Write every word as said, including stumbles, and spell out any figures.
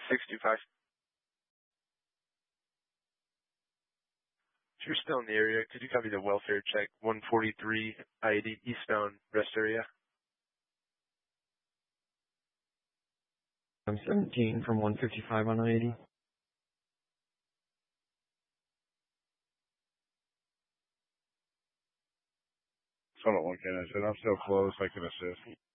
six two five. If you're still in the area, could you copy the welfare check one forty-three I eighty eastbound rest area? I'm seventeen from one fifty-five on I eighty. Hold on one can I said I'm still close, I can assist.